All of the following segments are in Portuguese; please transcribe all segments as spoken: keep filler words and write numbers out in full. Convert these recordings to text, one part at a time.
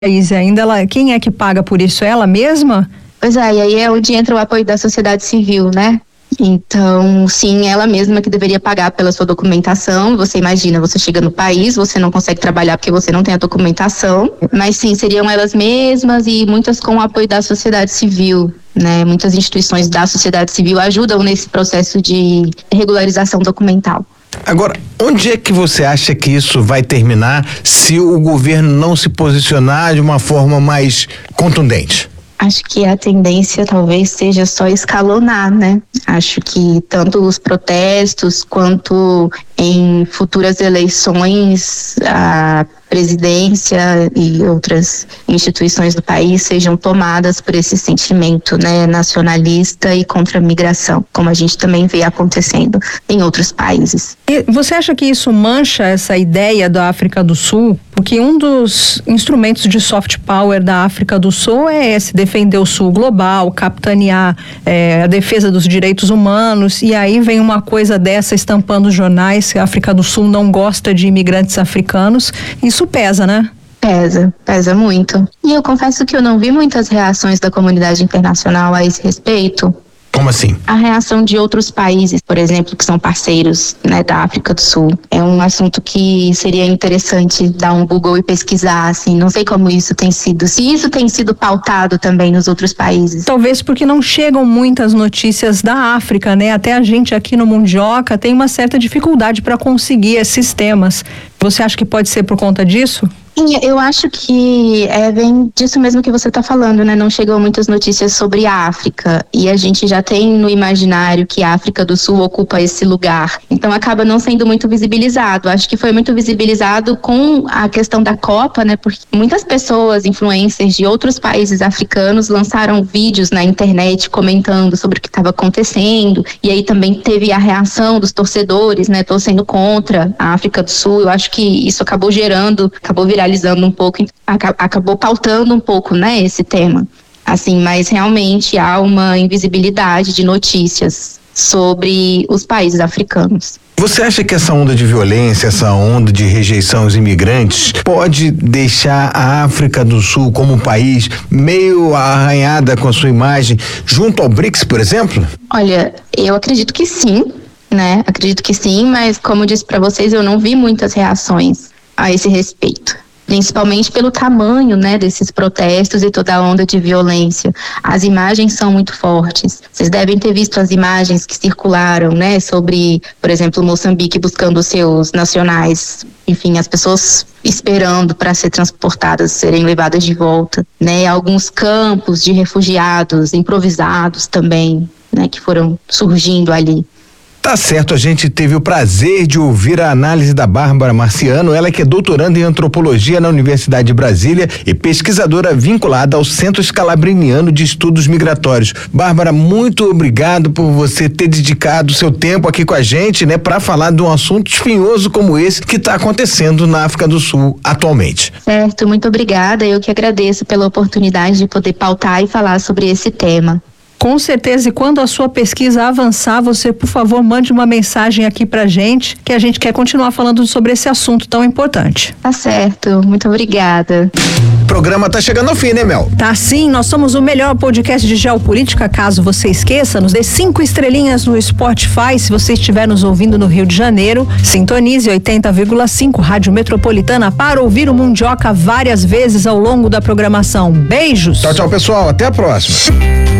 país ainda, ela, quem é que paga por isso? Ela mesma? Pois é, e aí é onde entra o apoio da sociedade civil, né? Então, sim, ela mesma que deveria pagar pela sua documentação. Você imagina, você chega no país, você não consegue trabalhar porque você não tem a documentação, mas sim, seriam elas mesmas e muitas com o apoio da sociedade civil, né? Muitas instituições da sociedade civil ajudam nesse processo de regularização documental. Agora, onde é que você acha que isso vai terminar se o governo não se posicionar de uma forma mais contundente? Acho que a tendência talvez seja só escalonar, né? Acho que tanto os protestos quanto em futuras eleições a presidência e outras instituições do país sejam tomadas por esse sentimento, né, nacionalista e contra a migração, como a gente também vê acontecendo em outros países. E você acha que isso mancha essa ideia da África do Sul? Porque um dos instrumentos de soft power da África do Sul é esse, defender o Sul global, capitanear é, a defesa dos direitos humanos, e aí vem uma coisa dessa estampando os jornais, que a África do Sul não gosta de imigrantes africanos. Isso pesa, né? Pesa, pesa muito. E eu confesso que eu não vi muitas reações da comunidade internacional a esse respeito. Como assim? A reação de outros países, por exemplo, que são parceiros, né, da África do Sul. É um assunto que seria interessante dar um Google e pesquisar, assim, não sei como isso tem sido, se isso tem sido pautado também nos outros países. Talvez porque não chegam muitas notícias da África, né? Até a gente aqui no Mundioca tem uma certa dificuldade para conseguir esses temas. Você acha que pode ser por conta disso? Eu acho que é, vem disso mesmo que você está falando, né? Não chegam muitas notícias sobre a África e a gente já tem no imaginário que a África do Sul ocupa esse lugar. Então acaba não sendo muito visibilizado. Acho que foi muito visibilizado com a questão da Copa, né? Porque muitas pessoas, influencers de outros países africanos, lançaram vídeos na internet comentando sobre o que estava acontecendo. E aí também teve a reação dos torcedores, né? Torcendo contra a África do Sul. Eu acho que isso acabou gerando, acabou virando realizando um pouco, acabou pautando um pouco, né, esse tema. Assim, mas realmente há uma invisibilidade de notícias sobre os países africanos. Você acha que essa onda de violência, essa onda de rejeição aos imigrantes pode deixar a África do Sul como um país meio arranhada com a sua imagem junto ao BRICS, por exemplo? Olha, eu acredito que sim, né, acredito que sim, mas como eu disse para vocês, eu não vi muitas reações a esse respeito. Principalmente pelo tamanho, né, desses protestos e toda a onda de violência. As imagens são muito fortes. Vocês devem ter visto as imagens que circularam, né, sobre, por exemplo, Moçambique buscando seus nacionais. Enfim, as pessoas esperando para ser transportadas, serem levadas de volta, né? Alguns campos de refugiados improvisados também, né, que foram surgindo ali. Tá certo, a gente teve o prazer de ouvir a análise da Bárbara Marciano, ela que é doutoranda em antropologia na Universidade de Brasília e pesquisadora vinculada ao Centro Scalabriniano de Estudos Migratórios. Bárbara, muito obrigado por você ter dedicado seu tempo aqui com a gente, né, para falar de um assunto espinhoso como esse que está acontecendo na África do Sul atualmente. Certo, muito obrigada. Eu que agradeço pela oportunidade de poder pautar e falar sobre esse tema. Com certeza, e quando a sua pesquisa avançar, você, por favor, mande uma mensagem aqui pra gente, que a gente quer continuar falando sobre esse assunto tão importante. Tá certo, muito obrigada. O programa tá chegando ao fim, né, Mel? Tá sim, nós somos o melhor podcast de geopolítica, caso você esqueça, nos dê cinco estrelinhas no Spotify, se você estiver nos ouvindo no Rio de Janeiro, sintonize oitenta vírgula cinco Rádio Metropolitana para ouvir o Mundioca várias vezes ao longo da programação. Beijos! Tchau, tchau, pessoal, até a próxima.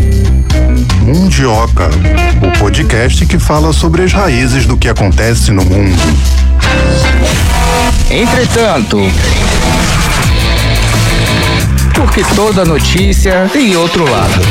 Mundioca, o podcast que fala sobre as raízes do que acontece no mundo. Entretanto, porque toda notícia tem outro lado.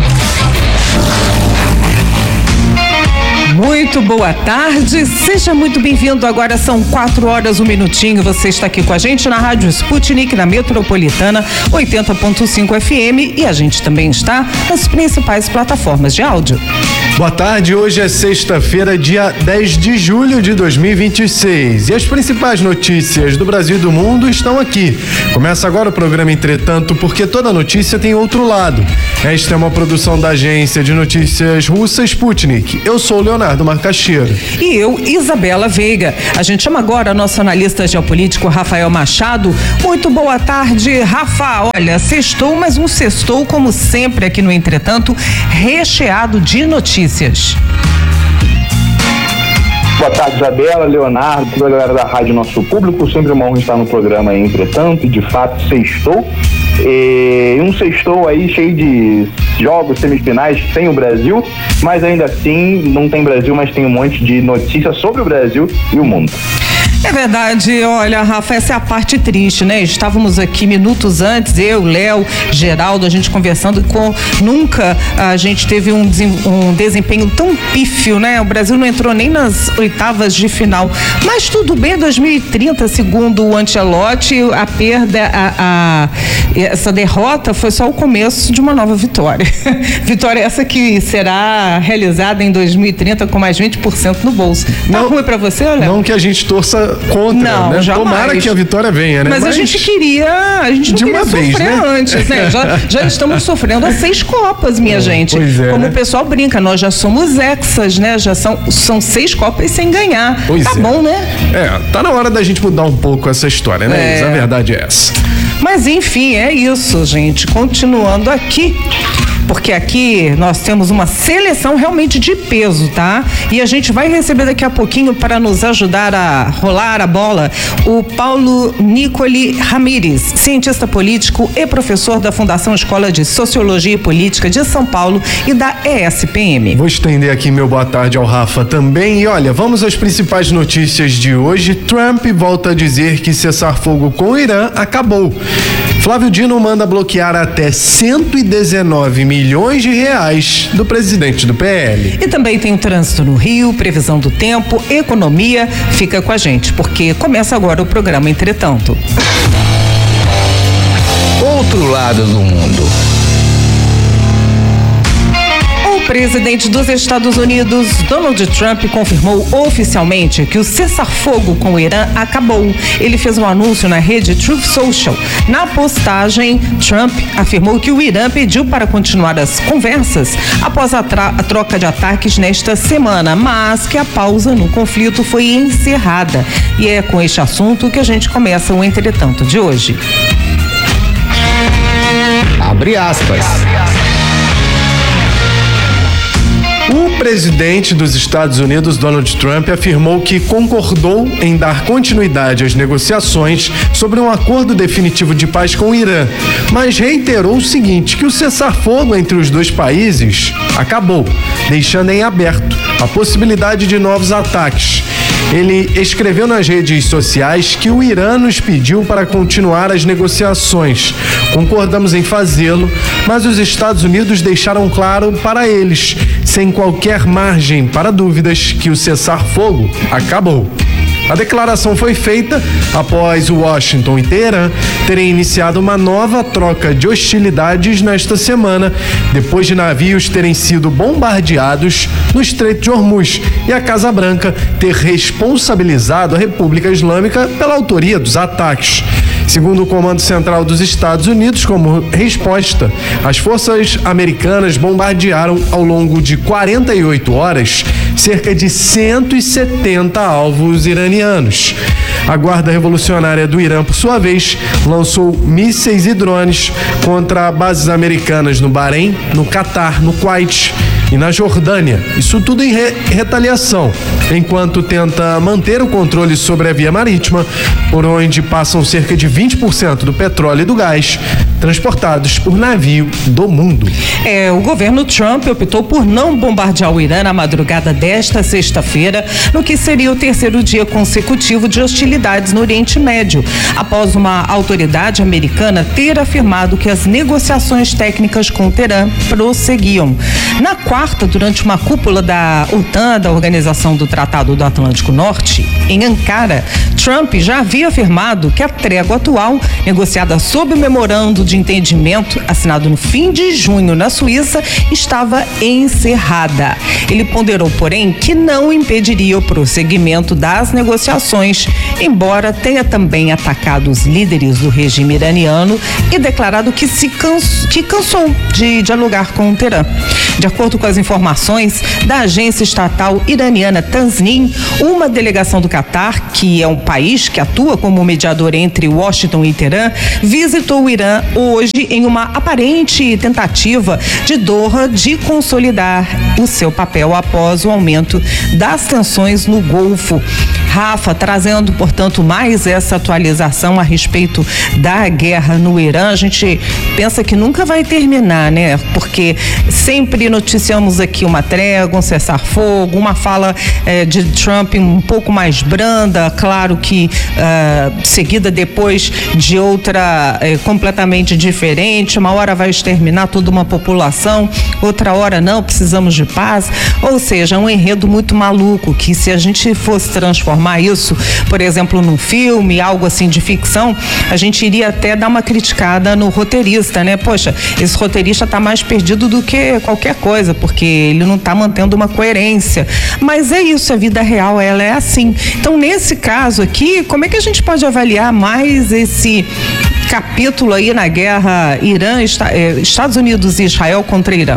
Muito boa tarde, seja muito bem-vindo. Agora são quatro horas, um minutinho. Você está aqui com a gente na Rádio Sputnik, na Metropolitana oitenta ponto cinco F M, e a gente também está nas principais plataformas de áudio. Boa tarde, hoje é sexta-feira, dia dez de julho de dois mil e vinte e seis, e as principais notícias do Brasil e do mundo estão aqui. Começa agora o programa Entretanto, porque toda notícia tem outro lado. Esta é uma produção da agência de notícias russa Sputnik. Eu sou o Leonardo Macaxeira. E eu, Isabela Veiga. A gente chama agora nosso analista geopolítico Rafael Machado. Muito boa tarde, Rafa. Olha, sextou, mas um sextou, como sempre aqui no Entretanto, recheado de notícias. Boa tarde, Isabela, Leonardo, toda a galera da rádio, nosso público. Sempre uma honra estar no programa aí, Entretanto, e de fato sextou. E um sextou aí cheio de jogos, semifinais, sem o Brasil, mas ainda assim não tem Brasil, mas tem um monte de notícias sobre o Brasil e o mundo. É verdade, olha, Rafa, essa é a parte triste, né? Estávamos aqui minutos antes, eu, Léo, Geraldo, a gente conversando com nunca a gente teve um, um desempenho tão pífio, né? O Brasil não entrou nem nas oitavas de final, mas tudo bem, dois mil e trinta, segundo o Ancelotti, a perda, a, a, essa derrota foi só o começo de uma nova vitória. Vitória essa que será realizada em dois mil e trinta com mais vinte por cento no bolso. Tá não, ruim pra você, Léo? Não que a gente torça contra, não, né? Jamais. Tomara que a vitória venha, né? Mas, Mas a gente queria, a gente não de queria uma sofrer vez, né? antes, né? Já, já estamos sofrendo há seis Copas, minha é, gente. Pois é, Como né? o pessoal brinca, nós já somos hexas, né? Já são, são seis Copas sem ganhar. Pois tá é. bom, né? É, tá na hora da gente mudar um pouco essa história, né? É. A verdade é essa. Mas enfim, é isso, gente. Continuando aqui. Porque aqui nós temos uma seleção realmente de peso, tá? E a gente vai receber daqui a pouquinho, para nos ajudar a rolar a bola, o Paulo Nicoli Ramírez, cientista político e professor da Fundação Escola de Sociologia e Política de São Paulo e da E S P M. Vou estender aqui meu boa tarde ao Rafa também. E olha, vamos às principais notícias de hoje. Trump volta a dizer que cessar-fogo com o Irã acabou. Flávio Dino manda bloquear até cento e dezenove milhões de reais do presidente do P L. E também tem o trânsito no Rio, previsão do tempo, economia. Fica com a gente, porque começa agora o programa Entretanto. Outro lado do mundo. O presidente dos Estados Unidos, Donald Trump, confirmou oficialmente que o cessar-fogo com o Irã acabou. Ele fez um anúncio na rede Truth Social. Na postagem, Trump afirmou que o Irã pediu para continuar as conversas após a, tra- a troca de ataques nesta semana, mas que a pausa no conflito foi encerrada. E é com este assunto que a gente começa o Entretanto de hoje. Abre aspas. O presidente dos Estados Unidos, Donald Trump, afirmou que concordou em dar continuidade às negociações sobre um acordo definitivo de paz com o Irã, mas reiterou o seguinte, que o cessar-fogo entre os dois países acabou, deixando em aberto a possibilidade de novos ataques. Ele escreveu nas redes sociais que o Irã nos pediu para continuar as negociações. Concordamos em fazê-lo, mas os Estados Unidos deixaram claro para eles, sem qualquer margem para dúvidas, que o cessar-fogo acabou. A declaração foi feita após Washington e Teherã terem iniciado uma nova troca de hostilidades nesta semana, depois de navios terem sido bombardeados no Estreito de Hormuz e a Casa Branca ter responsabilizado a República Islâmica pela autoria dos ataques. Segundo o Comando Central dos Estados Unidos, como resposta, as forças americanas bombardearam ao longo de quarenta e oito horas cerca de cento e setenta alvos iranianos. A Guarda Revolucionária do Irã, por sua vez, lançou mísseis e drones contra bases americanas no Bahrein, no Catar, no Kuwait e na Jordânia. Isso tudo em re- retaliação, enquanto tenta manter o controle sobre a via marítima, por onde passam cerca de vinte por cento do petróleo e do gás transportados por navio do mundo. É, o governo Trump optou por não bombardear o Irã na madrugada desta sexta-feira, no que seria o terceiro dia consecutivo de hostilidades no Oriente Médio, após uma autoridade americana ter afirmado que as negociações técnicas com o Teherã prosseguiam. Na quarta, durante uma cúpula da OTAN, da Organização do Tratado do Atlântico Norte, em Ankara, Trump já havia afirmado que a trégua atual, negociada sob o memorando de de entendimento, assinado no fim de junho na Suíça, estava encerrada. Ele ponderou, porém, que não impediria o prosseguimento das negociações, embora tenha também atacado os líderes do regime iraniano e declarado que se canso, que cansou de dialogar com o Teherã. De acordo com as informações da agência estatal iraniana Tasnim, uma delegação do Catar, que é um país que atua como mediador entre Washington e Teherã, visitou o Irã hoje em uma aparente tentativa de Doha de consolidar o seu papel após o aumento das tensões no Golfo. Rafa, trazendo, portanto, mais essa atualização a respeito da guerra no Irã, a gente pensa que nunca vai terminar, né? Porque sempre noticiamos aqui uma trégua, um cessar-fogo, uma fala eh, de Trump um pouco mais branda, claro que uh, seguida depois de outra eh, completamente diferente, uma hora vai exterminar toda uma população, outra hora não, precisamos de paz, ou seja, um enredo muito maluco, que se a gente fosse transformar isso, por exemplo, num filme, algo assim de ficção, a gente iria até dar uma criticada no roteirista, né? Poxa, esse roteirista tá mais perdido do que qualquer coisa, porque ele não tá mantendo uma coerência. Mas é isso, a vida real, ela é assim. Então, nesse caso aqui, como é que a gente pode avaliar mais esse capítulo aí na guerra Irã, Estados Unidos e Israel contra Irã?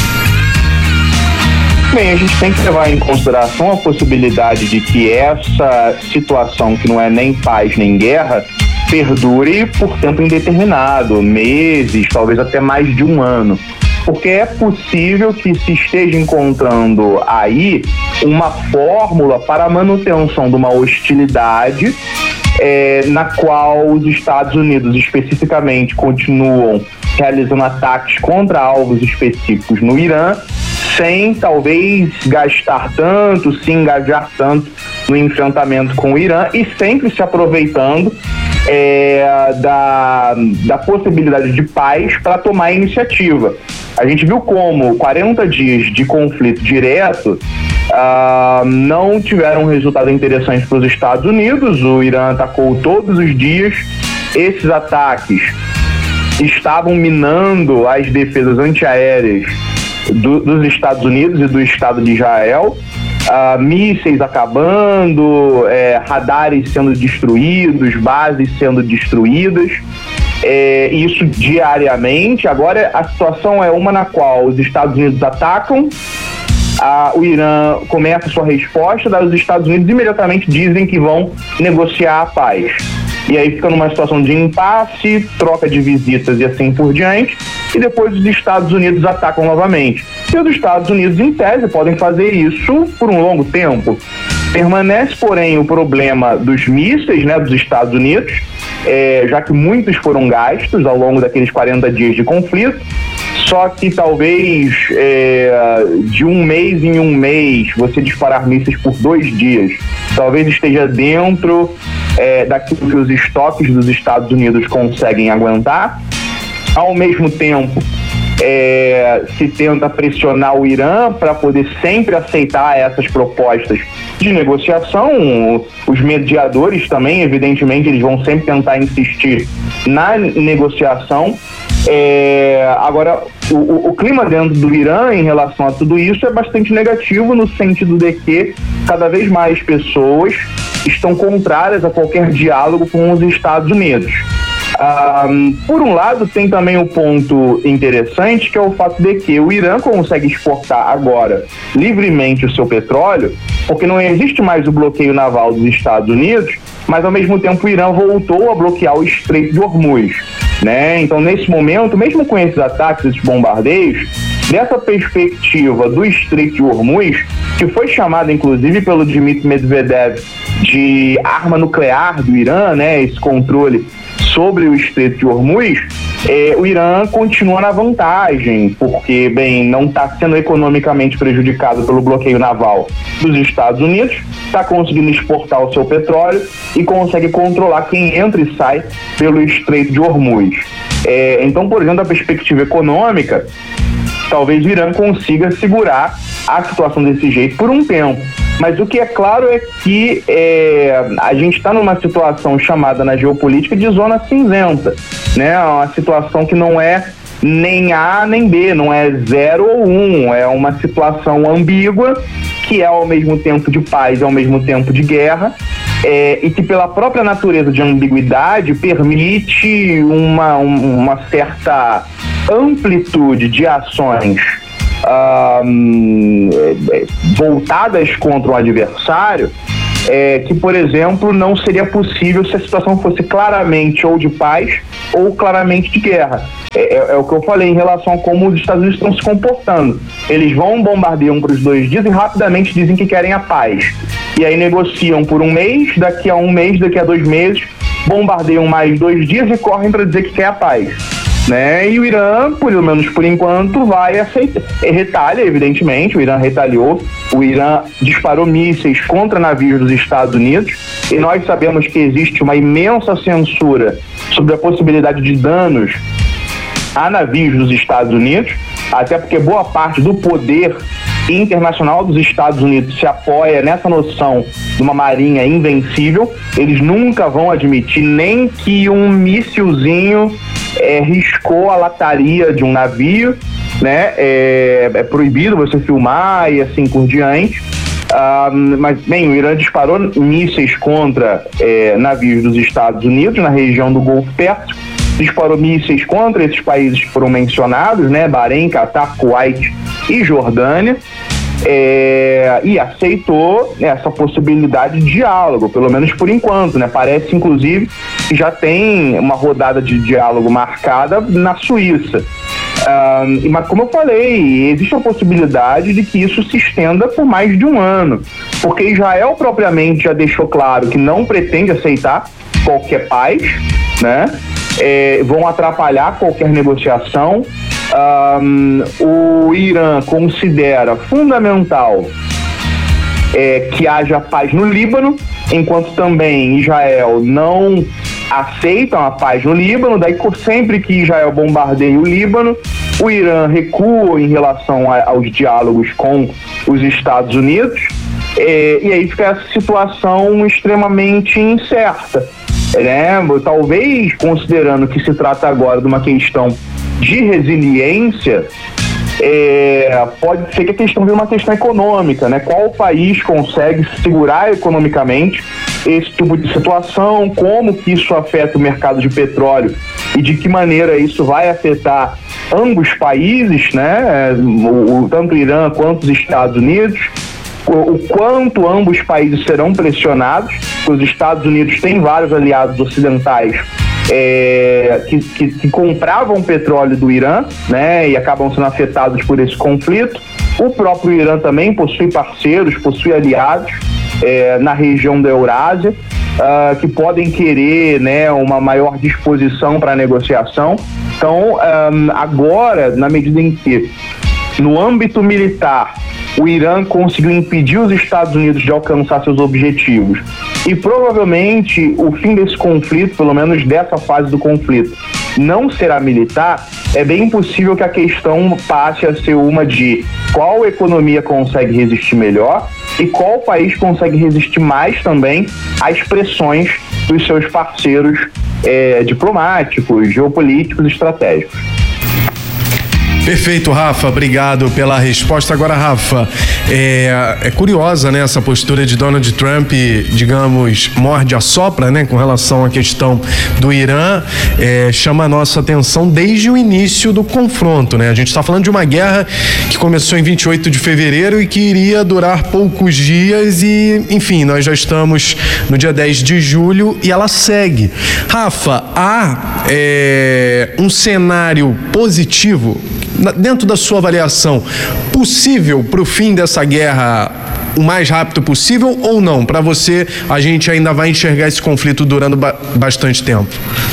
Bem, a gente tem que levar em consideração a possibilidade de que essa situação, que não é nem paz nem guerra, perdure por tempo indeterminado, meses, talvez até mais de um ano. Porque é possível que se esteja encontrando aí uma fórmula para a manutenção de uma hostilidade é, na qual os Estados Unidos especificamente continuam realizando ataques contra alvos específicos no Irã, sem talvez gastar tanto, se engajar tanto no enfrentamento com o Irã e sempre se aproveitando é, da, da possibilidade de paz para tomar a iniciativa. A gente viu como quarenta dias de conflito direto uh, não tiveram um resultado interessante para os Estados Unidos. O Irã atacou todos os dias. Esses ataques estavam minando as defesas antiaéreas Do, dos Estados Unidos e do Estado de Israel, uh, mísseis acabando, é, radares sendo destruídos, bases sendo destruídas, é, isso diariamente. Agora a situação é uma na qual os Estados Unidos atacam, uh, o Irã começa a sua resposta, daí os Estados Unidos imediatamente dizem que vão negociar a paz. E aí fica numa situação de impasse, troca de visitas e assim por diante, e depois os Estados Unidos atacam novamente. E os Estados Unidos, em tese, podem fazer isso por um longo tempo. Permanece, porém, o problema dos mísseis, né, dos Estados Unidos, é, já que muitos foram gastos ao longo daqueles quarenta dias de conflito, só que talvez é, de um mês em um mês você disparar mísseis por dois dias, talvez esteja dentro é, daquilo que os estoques dos Estados Unidos conseguem aguentar. Ao mesmo tempo, é, se tenta pressionar o Irã para poder sempre aceitar essas propostas de negociação. Os mediadores também, evidentemente, eles vão sempre tentar insistir na negociação. É, agora, o, o clima dentro do Irã em relação a tudo isso é bastante negativo, no sentido de que cada vez mais pessoas estão contrárias a qualquer diálogo com os Estados Unidos. Um, por um lado, tem também um ponto interessante, que é o fato de que o Irã consegue exportar agora livremente o seu petróleo, porque não existe mais o bloqueio naval dos Estados Unidos, mas ao mesmo tempo o Irã voltou a bloquear o Estreito de Hormuz, né? Então, nesse momento, mesmo com esses ataques, esses bombardeios, dessa perspectiva do Estreito de Hormuz, que foi chamada inclusive pelo Dmitry Medvedev de arma nuclear do Irã, né? Esse controle sobre o Estreito de Hormuz, eh, o Irã continua na vantagem, porque, bem, não está sendo economicamente prejudicado pelo bloqueio naval dos Estados Unidos, está conseguindo exportar o seu petróleo e consegue controlar quem entra e sai pelo Estreito de Hormuz. Eh, então, por exemplo, da perspectiva econômica, talvez o Irã consiga segurar a situação desse jeito por um tempo. Mas o que é claro é que é, a gente está numa situação chamada na geopolítica de zona cinzenta, né? Uma situação que não é nem A nem B, não é zero ou um, é uma situação ambígua que é ao mesmo tempo de paz e ao mesmo tempo de guerra, é, e que pela própria natureza de ambiguidade permite uma, uma certa amplitude de ações um, voltadas contra o adversário, é, que, por exemplo, não seria possível se a situação fosse claramente ou de paz ou claramente de guerra. É, é, é o que eu falei em relação a como os Estados Unidos estão se comportando. Eles vão, bombardeiam por os dois dias e rapidamente dizem que querem a paz. E aí negociam por um mês, daqui a um mês, daqui a dois meses, bombardeiam mais dois dias e correm para dizer que quer a paz. Né? E o Irã, pelo menos por enquanto, vai aceitar. Retalha, evidentemente, o Irã retaliou. O Irã disparou mísseis contra navios dos Estados Unidos e nós sabemos que existe uma imensa censura sobre a possibilidade de danos a navios dos Estados Unidos, até porque boa parte do poder internacional dos Estados Unidos se apoia nessa noção de uma marinha invencível. Eles nunca vão admitir nem que um míssilzinho é, riscou a lataria de um navio, né? É, é proibido você filmar e assim por diante. Ah, mas, bem, o Irã disparou mísseis contra é, navios dos Estados Unidos na região do Golfo Pérsico, disparou mísseis contra esses países que foram mencionados, né? Bahrein, Catar, Kuwait e Jordânia, é, e aceitou essa possibilidade de diálogo, pelo menos por enquanto, né? Parece, inclusive, que já tem uma rodada de diálogo marcada na Suíça. Um, mas como eu falei, existe a possibilidade de que isso se estenda por mais de um ano, porque Israel propriamente já deixou claro que não pretende aceitar qualquer paz, né? É, vão atrapalhar qualquer negociação. Um, o Irã considera fundamental é, que haja paz no Líbano, enquanto também Israel não aceitam a paz no Líbano. Daí, sempre que Israel bombardeia o Líbano, o Irã recua em relação a, aos diálogos com os Estados Unidos, é, e aí fica essa situação extremamente incerta, né? Talvez, considerando que se trata agora de uma questão de resiliência, é, pode ser que a questão vire uma questão econômica, né? Qual país consegue segurar economicamente esse tipo de situação, como que isso afeta o mercado de petróleo e de que maneira isso vai afetar ambos países, né? O, o, tanto o Irã quanto os Estados Unidos, o, o quanto ambos países serão pressionados. Os Estados Unidos têm vários aliados ocidentais É, que, que, que compravam petróleo do Irã, né, e acabam sendo afetados por esse conflito. O próprio Irã também possui parceiros, possui aliados é, na região da Eurásia, uh, que podem querer, né, uma maior disposição para a negociação. Então, um, agora, na medida em que, no âmbito militar, o Irã conseguiu impedir os Estados Unidos de alcançar seus objetivos, e provavelmente o fim desse conflito, pelo menos dessa fase do conflito, não será militar, é bem possível que a questão passe a ser uma de qual economia consegue resistir melhor e qual país consegue resistir mais também às pressões dos seus parceiros é, diplomáticos, geopolíticos e estratégicos. Perfeito, Rafa, obrigado pela resposta. Agora, Rafa, é, é curiosa, né, essa postura de Donald Trump, digamos, morde-a-sopra, né, com relação à questão do Irã, é, chama a nossa atenção desde o início do confronto, né? A gente está falando de uma guerra que começou em vinte e oito de fevereiro e que iria durar poucos dias e, enfim, nós já estamos no dia dez de julho e ela segue. Rafa, há é, um cenário positivo dentro da sua avaliação, possível para o fim dessa guerra o mais rápido possível ou não? Para você, a gente ainda vai enxergar esse conflito durando ba- bastante tempo?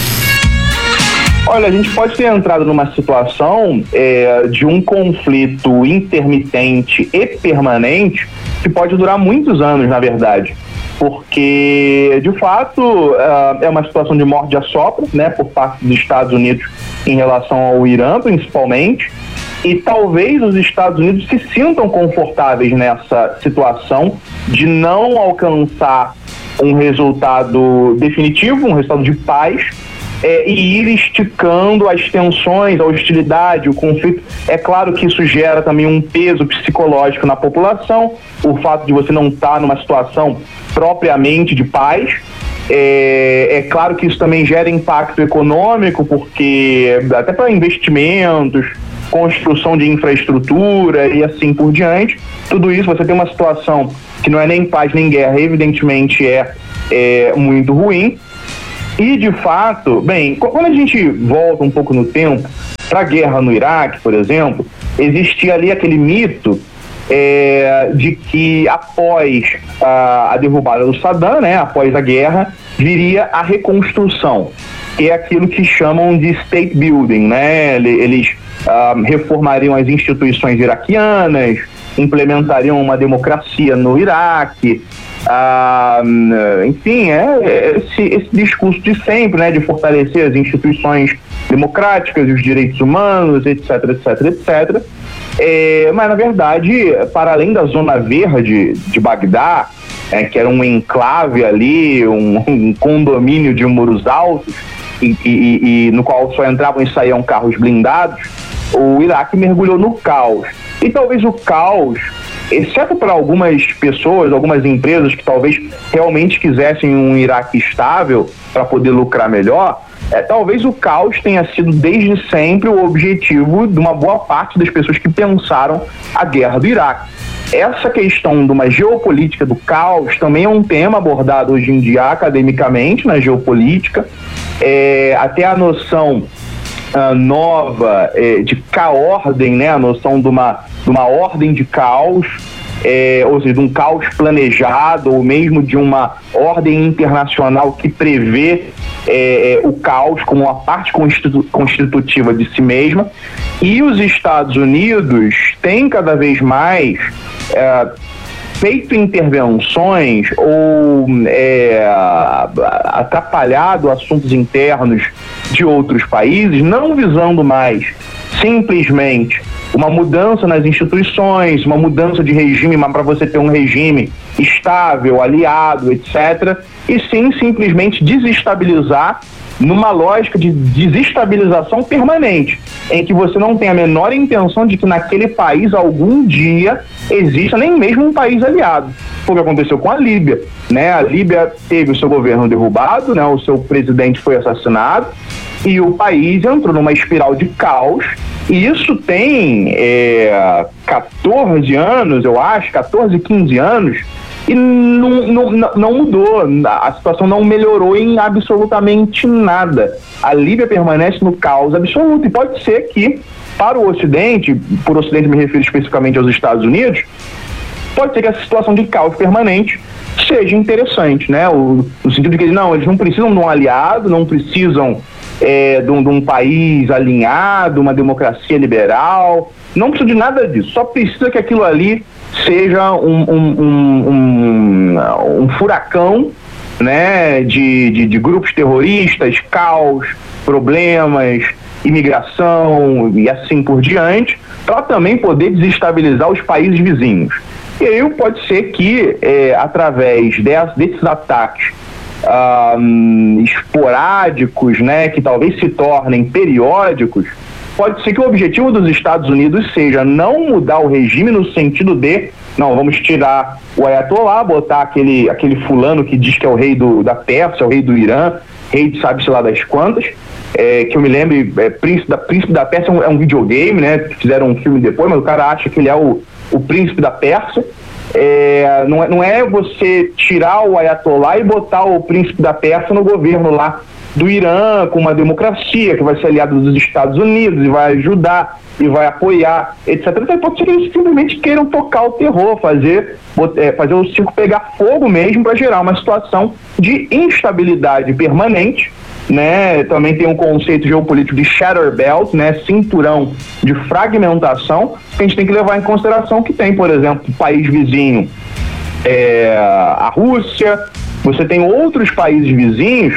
Olha, a gente pode ter entrado numa situação é, de um conflito intermitente e permanente que pode durar muitos anos, na verdade. Porque, de fato, uh, é uma situação de morde-a-sopra, né, por parte dos Estados Unidos em relação ao Irã, principalmente, e talvez os Estados Unidos se sintam confortáveis nessa situação de não alcançar um resultado definitivo, um resultado de paz, é, e ir esticando as tensões, a hostilidade, o conflito. É claro que isso gera também um peso psicológico na população, o fato de você não estar numa situação propriamente de paz. É, é claro que isso também gera impacto econômico, porque até para investimentos, construção de infraestrutura e assim por diante, tudo isso, você tem uma situação que não é nem paz nem guerra, evidentemente é, é muito ruim. E de fato, bem, quando a gente volta um pouco no tempo para a guerra no Iraque, por exemplo, existia ali aquele mito É, de que após a, a derrubada do Saddam, né, após a guerra, viria a reconstrução, que é aquilo que chamam de state building, né? Eles uh, reformariam as instituições iraquianas, implementariam uma democracia no Iraque, uh, enfim, é esse, esse discurso de sempre, né, de fortalecer as instituições democráticas e os direitos humanos, etc, etc, etcétera. É, mas, na verdade, para além da zona verde de Bagdá, é, que era um enclave ali, um, um condomínio de muros altos, e, e, e no qual só entravam e saíam carros blindados, o Iraque mergulhou no caos. E talvez o caos, exceto para algumas pessoas, algumas empresas que talvez realmente quisessem um Iraque estável para poder lucrar melhor, É, talvez o caos tenha sido desde sempre o objetivo de uma boa parte das pessoas que pensaram a guerra do Iraque. Essa questão de uma geopolítica do caos também é um tema abordado hoje em dia academicamente na geopolítica. É, até a noção uh, nova é, de caordem, né, a noção de uma, de uma ordem de caos, É, ou seja, de um caos planejado, ou mesmo de uma ordem internacional que prevê é, o caos como uma parte constitu- constitutiva de si mesma. E os Estados Unidos têm cada vez mais é, feito intervenções ou é, atrapalhado assuntos internos de outros países, não visando mais simplesmente uma mudança nas instituições, uma mudança de regime, mas para você ter um regime estável, aliado, etcétera, e sim simplesmente desestabilizar numa lógica de desestabilização permanente, em que você não tem a menor intenção de que naquele país algum dia exista nem mesmo um país aliado. Foi o que aconteceu com a Líbia, né? A Líbia teve o seu governo derrubado, né? O seu presidente foi assassinado e o país entrou numa espiral de caos. E isso tem é, catorze anos, eu acho, catorze, quinze anos, e não, não, não mudou, a situação não melhorou em absolutamente nada. A Líbia permanece no caos absoluto, e pode ser que, para o Ocidente, por Ocidente me refiro especificamente aos Estados Unidos, pode ser que essa situação de caos permanente seja interessante, né? O, no sentido de que não, eles não precisam de um aliado, não precisam é, de, um, de um país alinhado, uma democracia liberal, não precisa de nada disso, só precisa que aquilo ali seja um, um, um, um, um furacão, né, de, de, de grupos terroristas, caos, problemas, imigração e assim por diante, para também poder desestabilizar os países vizinhos. E aí pode ser que, é, através de, desses ataques um, esporádicos, né, que talvez se tornem periódicos, pode ser que o objetivo dos Estados Unidos seja não mudar o regime no sentido de, não, vamos tirar o Ayatollah, botar aquele, aquele fulano que diz que é o rei do, da Pérsia, o rei do Irã, rei de sabe-se lá das quantas, é, que eu me lembro, é, Príncipe, da, Príncipe da Pérsia é um, é um videogame, né, fizeram um filme depois, mas o cara acha que ele é o, o Príncipe da Pérsia. É, não, é, não é você tirar o Ayatollah e botar o Príncipe da Pérsia no governo lá do Irã, com uma democracia que vai ser aliado dos Estados Unidos e vai ajudar e vai apoiar, etcétera. Então pode ser que eles simplesmente queiram tocar o terror, fazer, fazer o circo pegar fogo mesmo, para gerar uma situação de instabilidade permanente, né? Também tem um conceito geopolítico de shadow belt, né? Cinturão de fragmentação, que a gente tem que levar em consideração que tem, por exemplo, o país vizinho, é, a Rússia, você tem outros países vizinhos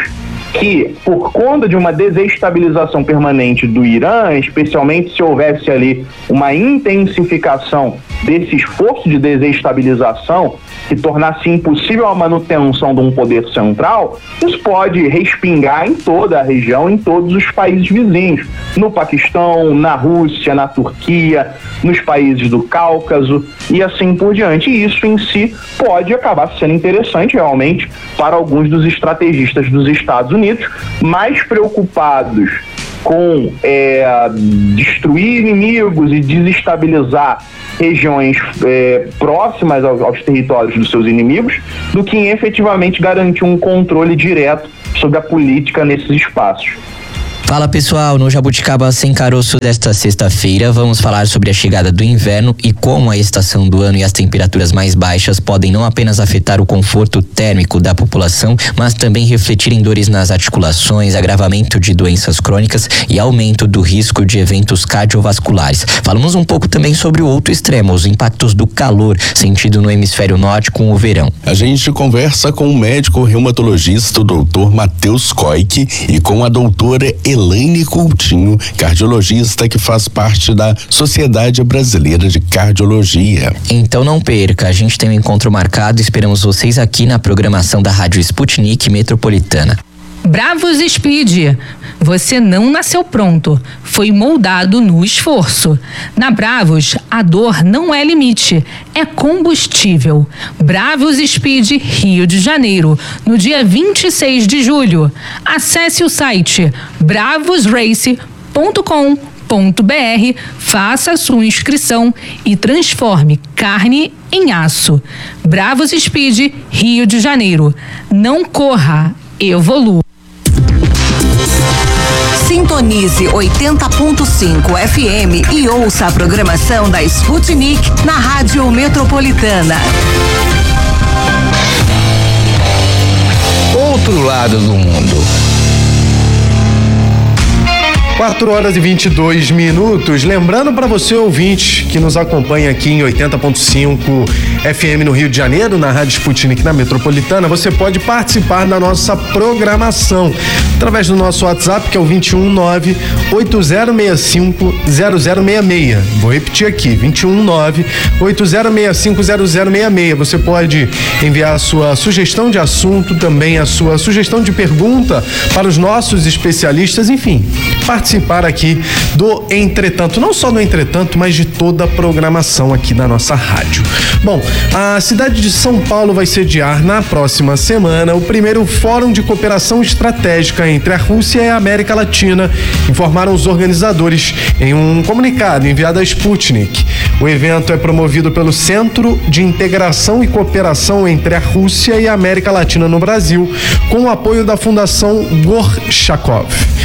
que, por conta de uma desestabilização permanente do Irã, especialmente se houvesse ali uma intensificação desse esforço de desestabilização que tornasse impossível a manutenção de um poder central, isso pode respingar em toda a região, em todos os países vizinhos, no Paquistão, na Rússia, na Turquia, nos países do Cáucaso e assim por diante. E isso em si pode acabar sendo interessante realmente para alguns dos estrategistas dos Estados Unidos, mais preocupados com é, destruir inimigos e desestabilizar regiões é, próximas aos, aos territórios dos seus inimigos, do que em efetivamente garantir um controle direto sobre a política nesses espaços. Fala pessoal, no Jabuticaba Sem Caroço desta sexta-feira vamos falar sobre a chegada do inverno e como a estação do ano e as temperaturas mais baixas podem não apenas afetar o conforto térmico da população, mas também refletir em dores nas articulações, agravamento de doenças crônicas e aumento do risco de eventos cardiovasculares. Falamos um pouco também sobre o outro extremo, os impactos do calor sentido no hemisfério norte com o verão. A gente conversa com o médico reumatologista, o doutor Matheus Koik, e com a doutora Elaine Coutinho, cardiologista que faz parte da Sociedade Brasileira de Cardiologia. Então não perca, a gente tem um encontro marcado, esperamos vocês aqui na programação da Rádio Sputnik Metropolitana. Bravos Speed, você não nasceu pronto, foi moldado no esforço. Na Bravos, a dor não é limite, é combustível. Bravos Speed Rio de Janeiro, no dia vinte e seis de julho. Acesse o site bravos race ponto com ponto b r, faça a sua inscrição e transforme carne em aço. Bravos Speed Rio de Janeiro, não corra, evolua. Sintonize oitenta ponto cinco F M e ouça a programação da Sputnik na Rádio Metropolitana. Outro lado do mundo. quatro horas e vinte e dois minutos. Lembrando para você, ouvinte, que nos acompanha aqui em oitenta ponto cinco F M no Rio de Janeiro, na Rádio Sputnik na Metropolitana, você pode participar da nossa programação através do nosso WhatsApp, que é o vinte e um nove oito zero seis cinco zero zero seis seis. Vou repetir aqui, vinte e um nove oito zero seis cinco zero zero seis seis. Você pode enviar a sua sugestão de assunto, também a sua sugestão de pergunta para os nossos especialistas, enfim, participar aqui do Entretanto, não só do Entretanto, mas de toda a programação aqui da nossa rádio. Bom, a cidade de São Paulo vai sediar na próxima semana o primeiro Fórum de Cooperação Estratégica entre a Rússia e a América Latina, informaram os organizadores em um comunicado enviado à Sputnik. O evento é promovido pelo Centro de Integração e Cooperação entre a Rússia e a América Latina no Brasil, com o apoio da Fundação Gorchakov.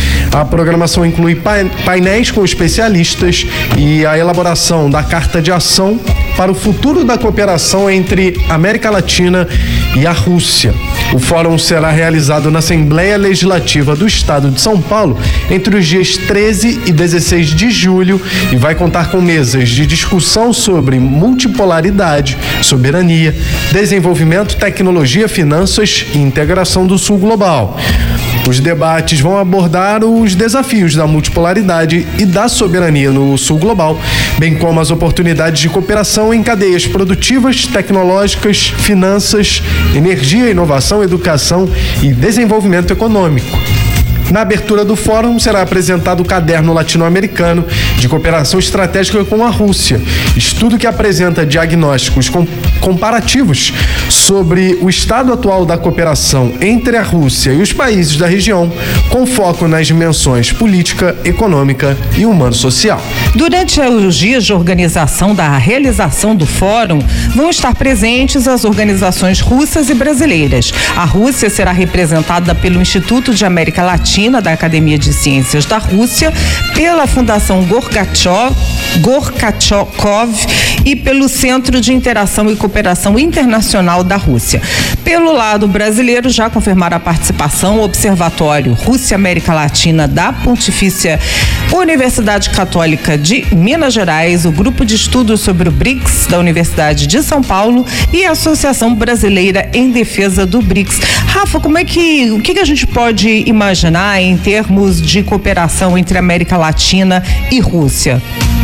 A programação inclui painéis com especialistas e a elaboração da Carta de Ação para o futuro da cooperação entre a América Latina e a Rússia. O fórum será realizado na Assembleia Legislativa do Estado de São Paulo entre os dias treze e dezesseis de julho e vai contar com mesas de discussão sobre multipolaridade, soberania, desenvolvimento, tecnologia, finanças e integração do Sul Global. Os debates vão abordar os desafios da multipolaridade e da soberania no Sul Global, bem como as oportunidades de cooperação em cadeias produtivas, tecnológicas, finanças, energia, inovação, educação e desenvolvimento econômico. Na abertura do fórum será apresentado o Caderno Latino-Americano de Cooperação Estratégica com a Rússia, estudo que apresenta diagnósticos com, comparativos sobre o estado atual da cooperação entre a Rússia e os países da região, com foco nas dimensões política, econômica e humano-social. Durante os dias de organização da realização do fórum, vão estar presentes as organizações russas e brasileiras. A Rússia será representada pelo Instituto de América Latina da Academia de Ciências da Rússia, pela Fundação Gorchakov e pelo Centro de Interação e Cooperação Internacional da Rússia. Pelo lado brasileiro, já confirmaram a participação o Observatório Rússia-América Latina da Pontifícia Universidade Católica de Minas Gerais, o Grupo de Estudos sobre o BRICS da Universidade de São Paulo e a Associação Brasileira em Defesa do BRICS. Rafa, como é que, o que, que a gente pode imaginar em termos de cooperação entre América Latina e Rússia?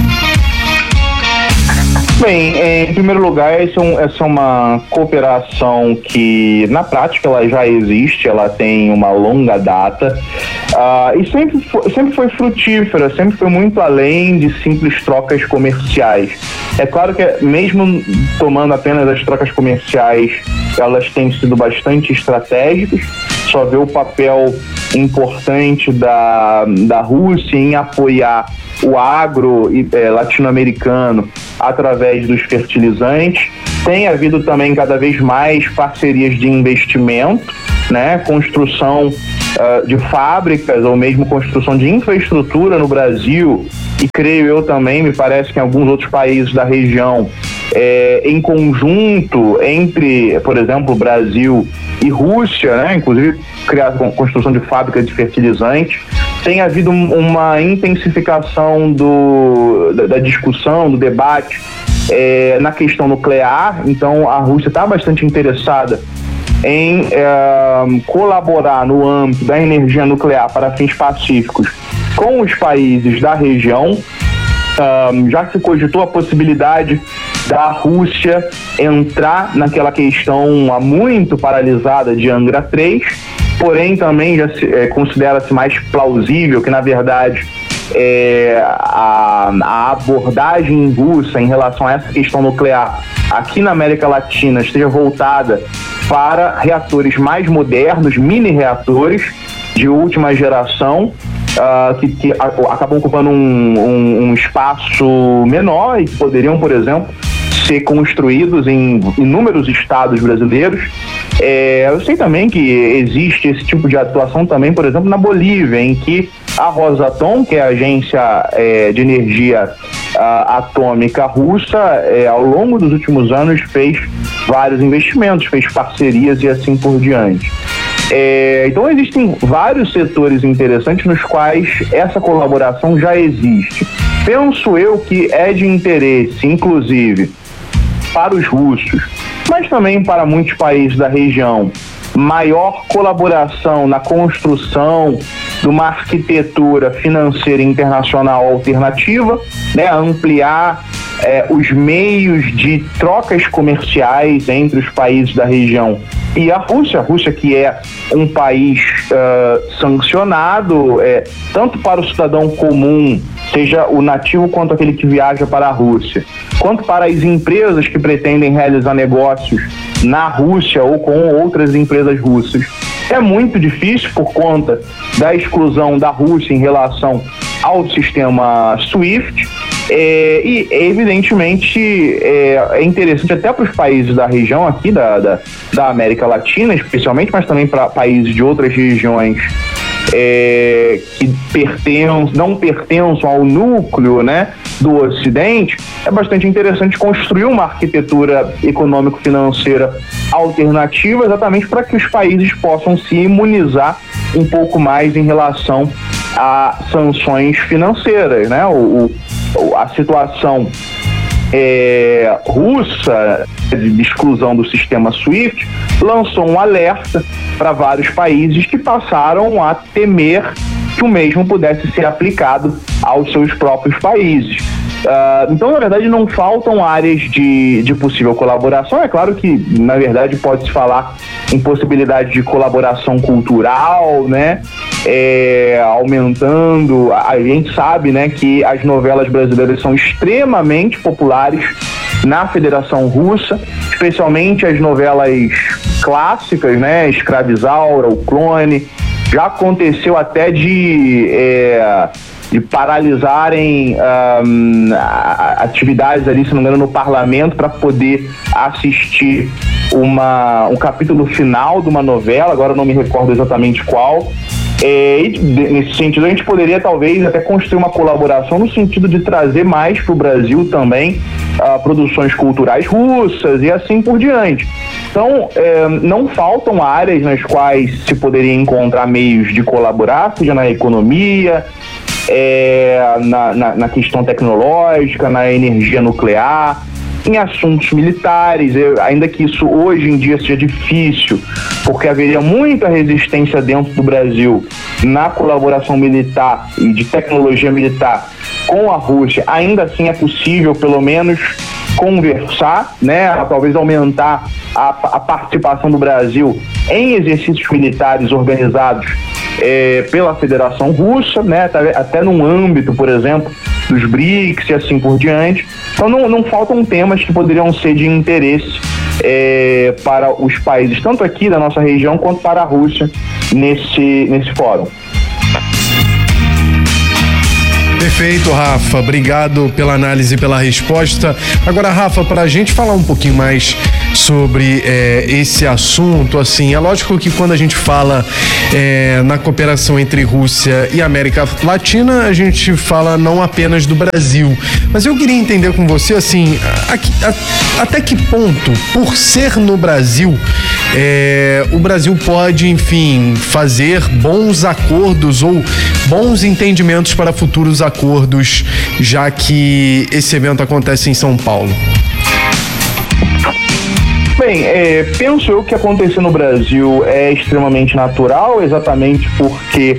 Bem, em primeiro lugar, essa é uma cooperação que na prática ela já existe, ela tem uma longa data uh, e sempre foi, sempre foi frutífera, sempre foi muito além de simples trocas comerciais. É claro que mesmo tomando apenas as trocas comerciais, elas têm sido bastante estratégicas, só vê o papel importante da, da Rússia em apoiar o agro é, latino-americano através dos fertilizantes. Tem havido também cada vez mais parcerias de investimento, né? Construção uh, de fábricas ou mesmo construção de infraestrutura no Brasil e creio eu também, me parece que em alguns outros países da região, é, em conjunto entre, por exemplo, Brasil e Rússia, né? Inclusive criar construção de fábricas de fertilizantes. Tem havido uma intensificação do, da, da discussão, do debate é, na questão nuclear. Então a Rússia está bastante interessada em é, colaborar no âmbito da energia nuclear para fins pacíficos com os países da região. Um, já se cogitou a possibilidade da Rússia entrar naquela questão há muito paralisada de Angra três, porém também já se, é, considera-se mais plausível que, na verdade, é, a, a abordagem russa em relação a essa questão nuclear aqui na América Latina esteja voltada para reatores mais modernos, mini reatores de última geração, Uh, que, que a, acabam ocupando um, um, um espaço menor e que poderiam, por exemplo, ser construídos em inúmeros estados brasileiros. É, eu sei também que existe esse tipo de atuação também, por exemplo, na Bolívia, em que a Rosatom, que é a agência é, de energia uh, atômica russa, é, ao longo dos últimos anos fez vários investimentos, fez parcerias e assim por diante. É, então existem vários setores interessantes nos quais essa colaboração já existe. Penso eu que é de interesse, inclusive, para os russos, mas também para muitos países da região, maior colaboração na construção de uma arquitetura financeira internacional alternativa, né, ampliar é, os meios de trocas comerciais entre os países da região e a Rússia, a Rússia que é um país uh, sancionado, é, tanto para o cidadão comum, seja o nativo quanto aquele que viaja para a Rússia, quanto para as empresas que pretendem realizar negócios na Rússia ou com outras empresas russas. É muito difícil por conta da exclusão da Rússia em relação ao sistema SWIFT. É, e evidentemente é, é interessante até para os países da região aqui da, da, da América Latina especialmente, mas também para países de outras regiões é, que pertencem, não pertencem ao núcleo, né, do Ocidente. É bastante interessante construir uma arquitetura econômico-financeira alternativa exatamente para que os países possam se imunizar um pouco mais em relação a sanções financeiras, né? O, o, a situação é, russa de exclusão do sistema SWIFT lançou um alerta para vários países que passaram a temer que o mesmo pudesse ser aplicado aos seus próprios países. Uh, então, na verdade, não faltam áreas de, de possível colaboração. É claro que, na verdade, pode-se falar em possibilidade de colaboração cultural, né? É, aumentando. A, a gente sabe, né, que as novelas brasileiras são extremamente populares na Federação Russa, especialmente as novelas clássicas, né? Escravizaura, O Clone. Já aconteceu até de... É, de paralisarem um, atividades ali, se não me engano, no parlamento para poder assistir uma, um capítulo final de uma novela, agora eu não me recordo exatamente qual. É, e de, nesse sentido, a gente poderia talvez até construir uma colaboração no sentido de trazer mais para o Brasil também ah, produções culturais russas e assim por diante. Então, é, não faltam áreas nas quais se poderia encontrar meios de colaborar, seja na economia, é, na, na, na questão tecnológica, na energia nuclear, em assuntos militares, eu, ainda que isso hoje em dia seja difícil, porque haveria muita resistência dentro do Brasil na colaboração militar e de tecnologia militar com a Rússia, ainda assim é possível pelo menos conversar, né, talvez aumentar a, a participação do Brasil em exercícios militares organizados é, pela Federação Russa, né, até, até num âmbito, por exemplo, dos BRICS e assim por diante. Então não, não faltam temas que poderiam ser de interesse é, para os países, tanto aqui da nossa região quanto para a Rússia, nesse, nesse fórum. Perfeito, Rafa. Obrigado pela análise e pela resposta. Agora, Rafa, para a gente falar um pouquinho mais sobre é, esse assunto, assim, é lógico que quando a gente fala é, na cooperação entre Rússia e América Latina, a gente fala não apenas do Brasil. Mas eu queria entender com você, assim, a, a, até que ponto, por ser no Brasil, é, o Brasil pode, enfim, fazer bons acordos ou bons entendimentos para futuros acordos, já que esse evento acontece em São Paulo? Bem, é, penso eu que acontecer no Brasil é extremamente natural, exatamente porque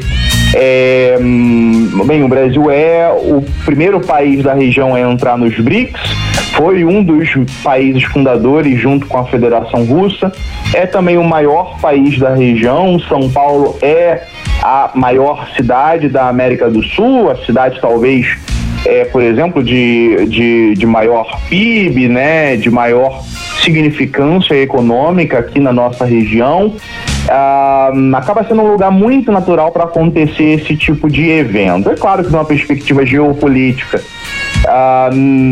é, bem, o Brasil é o primeiro país da região a entrar nos BRICS, foi um dos países fundadores junto com a Federação Russa, é também o maior país da região. São Paulo é a maior cidade da América do Sul, a cidade talvez, é, por exemplo, de, de, de maior P I B, né, de maior significância econômica aqui na nossa região. Ah, acaba sendo um lugar muito natural para acontecer esse tipo de evento. É claro que de uma perspectiva geopolítica, ah,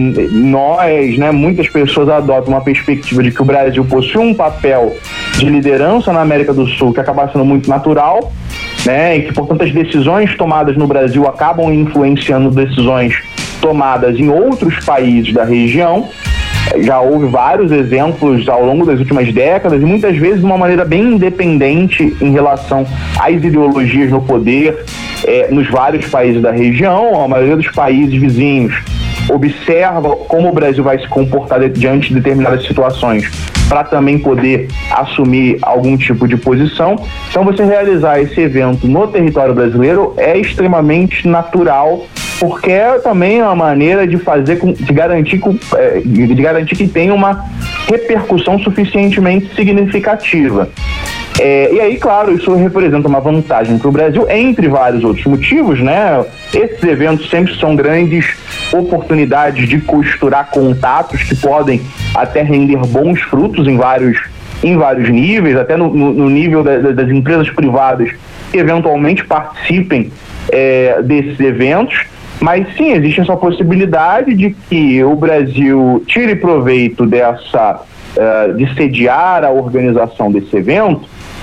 nós, né, muitas pessoas adotam uma perspectiva de que o Brasil possui um papel de liderança na América do Sul que acaba sendo muito natural, né, e que, portanto, as decisões tomadas no Brasil acabam influenciando decisões tomadas em outros países da região. Já houve vários exemplos ao longo das últimas décadas e muitas vezes de uma maneira bem independente em relação às ideologias no poder eh, nos vários países da região. A maioria dos países vizinhos observa como o Brasil vai se comportar diante de determinadas situações para também poder assumir algum tipo de posição. Então, você realizar esse evento no território brasileiro é extremamente natural, porque é também uma maneira de fazer, de garantir, de garantir que tenha uma repercussão suficientemente significativa. É, e aí, claro, isso representa uma vantagem para o Brasil, entre vários outros motivos, né? Esses eventos sempre são grandes oportunidades de costurar contatos que podem até render bons frutos em vários, em vários níveis, até no, no, no nível da, das empresas privadas que eventualmente participem é, desses eventos. Mas sim, existe essa possibilidade de que o Brasil tire proveito dessa, uh, de sediar a organização desse evento,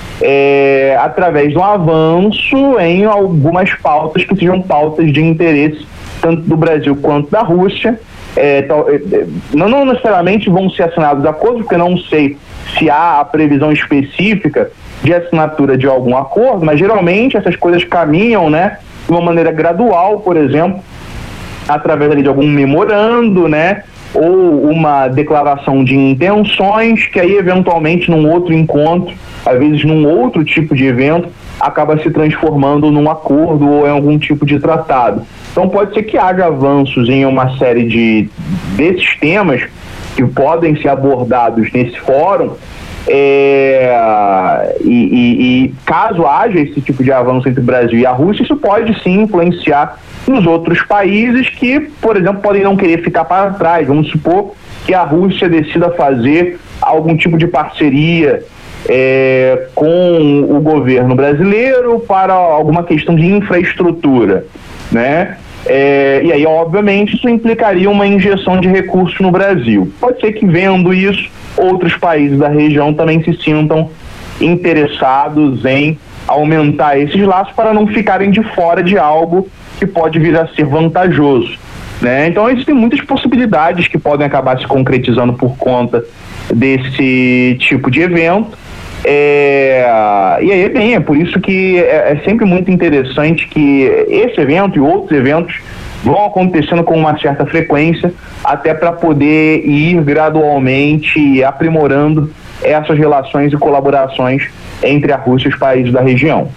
é, através de um avanço em algumas pautas que sejam pautas de interesse tanto do Brasil quanto da Rússia. É, tal, é, não, não necessariamente vão ser assinados acordos, porque não sei se há a previsão específica de assinatura de algum acordo, mas geralmente essas coisas caminham, né, de uma maneira gradual, por exemplo, através ali de algum memorando, né, ou uma declaração de intenções, que aí eventualmente num outro encontro, às vezes num outro tipo de evento, acaba se transformando num acordo ou em algum tipo de tratado. Então pode ser que haja avanços em uma série de desses temas que podem ser abordados nesse fórum, é, e, e, e caso haja esse tipo de avanço entre o Brasil e a Rússia, isso pode sim influenciar nos outros países que, por exemplo, podem não querer ficar para trás. Vamos supor que a Rússia decida fazer algum tipo de parceria é, com o governo brasileiro para alguma questão de infraestrutura, né? É, e aí, obviamente, isso implicaria uma injeção de recursos no Brasil. Pode ser que, vendo isso, outros países da região também se sintam interessados em aumentar esses laços para não ficarem de fora de algo que pode vir a ser vantajoso, né? Então existem muitas possibilidades que podem acabar se concretizando por conta desse tipo de evento. É, e aí, bem, é por isso que é, é sempre muito interessante que esse evento e outros eventos vão acontecendo com uma certa frequência, até para poder ir gradualmente aprimorando essas relações e colaborações entre a Rússia e os países da região.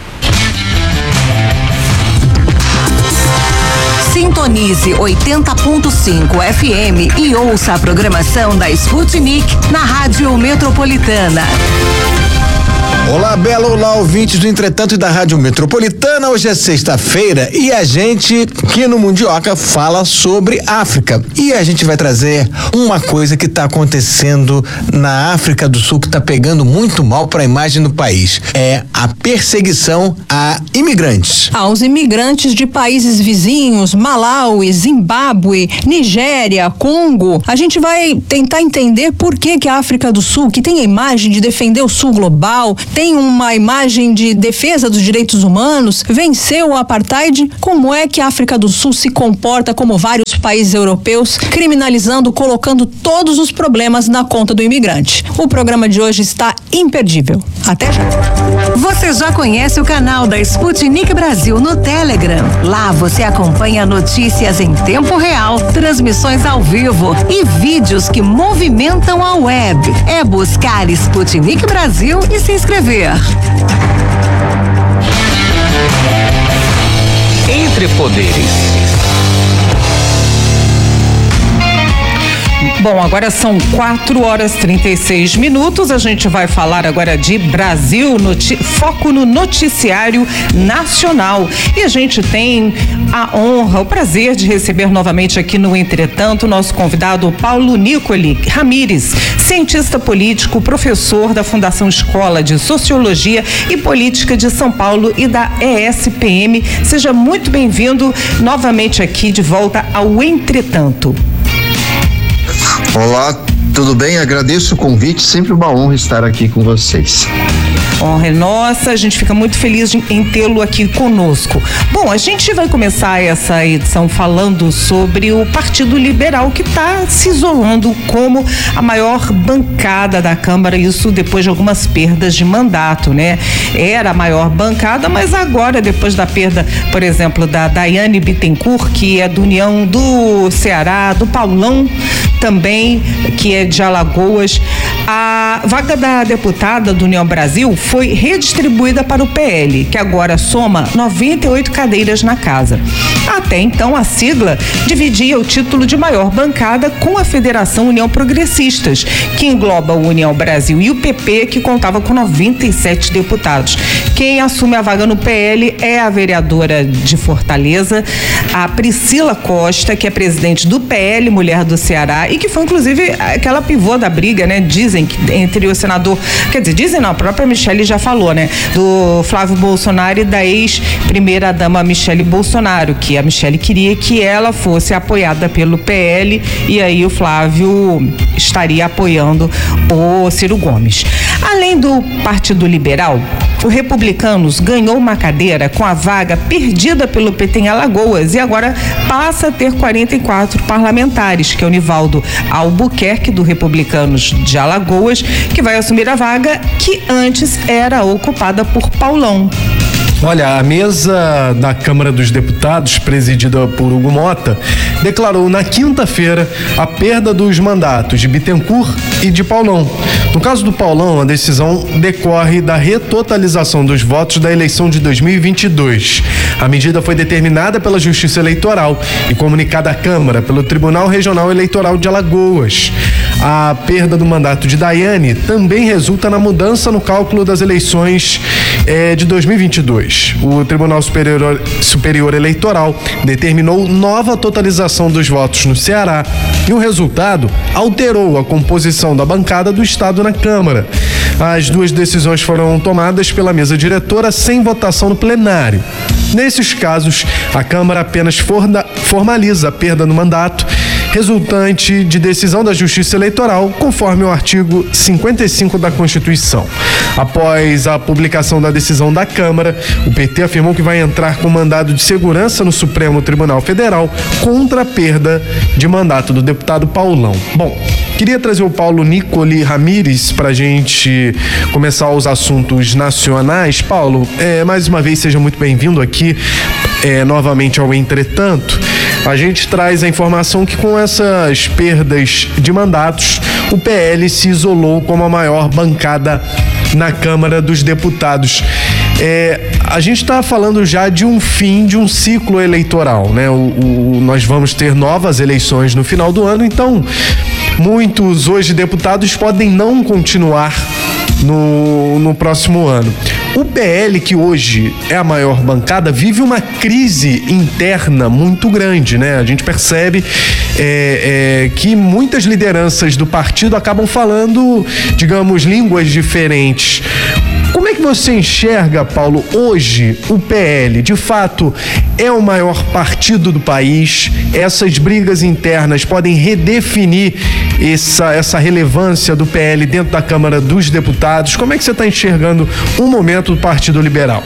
Sintonize oitenta ponto cinco F M e ouça a programação da Sputnik na Rádio Metropolitana. Olá, Bela, olá, ouvintes do Entretanto e da Rádio Metropolitana. Hoje é sexta-feira e a gente, aqui no Mundioca, fala sobre África. E a gente vai trazer uma coisa que está acontecendo na África do Sul, que está pegando muito mal para a imagem do país. É a perseguição a imigrantes. Aos imigrantes de países vizinhos, Malawi, Zimbábue, Nigéria, Congo. A gente vai tentar entender por que que a África do Sul, que tem a imagem de defender o Sul global, tem uma imagem de defesa dos direitos humanos, venceu o apartheid. Como é que a África do Sul se comporta como vários países europeus, criminalizando, colocando todos os problemas na conta do imigrante? O programa de hoje está imperdível. Até já. Você já conhece o canal da Sputnik Brasil no Telegram? Lá você acompanha notícias em tempo real, transmissões ao vivo e vídeos que movimentam a web. É buscar Sputnik Brasil e se inscrever. Entre Poderes. Bom, agora são quatro horas e trinta e seis minutos. A gente vai falar agora de Brasil, noti- foco no noticiário nacional. E a gente tem a honra, o prazer de receber novamente aqui no Entretanto o nosso convidado Paulo Nicoli Ramires, cientista político, professor da Fundação Escola de Sociologia e Política de São Paulo e da E S P M. Seja muito bem-vindo novamente aqui de volta ao Entretanto. Olá, tudo bem? Agradeço o convite, sempre uma honra estar aqui com vocês. Honra é nossa, a gente fica muito feliz de, em tê-lo aqui conosco. Bom, a gente vai começar essa edição falando sobre o Partido Liberal, que está se isolando como a maior bancada da Câmara, isso depois de algumas perdas de mandato, né? Era a maior bancada, mas agora, depois da perda, por exemplo, da Daiane Bittencourt, que é do União do Ceará, do Paulão também, que é de Alagoas, a vaga da deputada do União Brasil foi redistribuída para o P L, que agora soma noventa e oito cadeiras na casa. Até então, a sigla dividia o título de maior bancada com a Federação União Progressistas, que engloba o União Brasil e o P P, que contava com noventa e sete deputados. Quem assume a vaga no P L é a vereadora de Fortaleza, a Priscila Costa, que é presidente do P L, mulher do Ceará, e que foi, inclusive, aquela pivô da briga, né? Dizem que entre o senador, quer dizer, dizem não, a própria Michele já falou, né? Do Flávio Bolsonaro e da ex-primeira-dama Michele Bolsonaro, que a Michele queria que ela fosse apoiada pelo P L e aí o Flávio estaria apoiando o Ciro Gomes. Além do Partido Liberal, o Republicanos ganhou uma cadeira com a vaga perdida pelo P T em Alagoas e agora passa a ter quarenta e quatro parlamentares, que é o Nivaldo Albuquerque, do Republicanos de Alagoas, que vai assumir a vaga que antes era ocupada por Paulão. Olha, a mesa da Câmara dos Deputados, presidida por Hugo Mota, declarou na quinta-feira a perda dos mandatos de Bittencourt e de Paulão. No caso do Paulão, a decisão decorre da retotalização dos votos da eleição de dois mil e vinte e dois. A medida foi determinada pela Justiça Eleitoral e comunicada à Câmara pelo Tribunal Regional Eleitoral de Alagoas. A perda do mandato de Daiane também resulta na mudança no cálculo das eleições eh, de dois mil e vinte e dois. O Tribunal Superior, Superior Eleitoral determinou nova totalização dos votos no Ceará e o resultado alterou a composição da bancada do Estado na Câmara. As duas decisões foram tomadas pela mesa diretora sem votação no plenário. Nesses casos, a Câmara apenas forna, formaliza a perda no mandato resultante de decisão da Justiça Eleitoral, conforme o artigo cinquenta e cinco da Constituição. Após a publicação da decisão da Câmara, o P T afirmou que vai entrar com mandado de segurança no Supremo Tribunal Federal contra a perda de mandato do deputado Paulão. Bom, queria trazer o Paulo Nicoli Ramires para a gente começar os assuntos nacionais. Paulo, é, mais uma vez seja muito bem-vindo aqui é, novamente ao Entretanto. A gente traz a informação que com essas perdas de mandatos, o P L se isolou como a maior bancada na Câmara dos Deputados. É, a gente está falando já de um fim de um ciclo eleitoral, né? O, o, nós vamos ter novas eleições no final do ano, então muitos hoje deputados podem não continuar no, no próximo ano. O P L, que hoje é a maior bancada, vive uma crise interna muito grande, né? A gente percebe é, é, que muitas lideranças do partido acabam falando, digamos, línguas diferentes. Como é que você enxerga, Paulo, hoje o P L? De fato, é o maior partido do país? Essas brigas internas podem redefinir essa, essa relevância do P L dentro da Câmara dos Deputados? Como é que você está enxergando o momento do Partido Liberal?